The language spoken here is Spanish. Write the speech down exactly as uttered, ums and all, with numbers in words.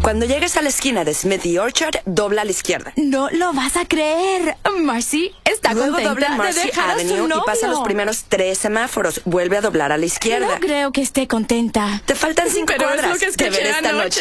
Cuando llegues a la esquina de Smith y Orchard, dobla a la izquierda. No lo vas a creer. Marcy está Luego contenta dobla en de Marcy dejar a su Avenue novio. y pasa los primeros tres semáforos. Vuelve a doblar a la izquierda. No creo que esté contenta. Te faltan cinco Pero es cuadras. lo que Te veré escuché esta anoche. noche.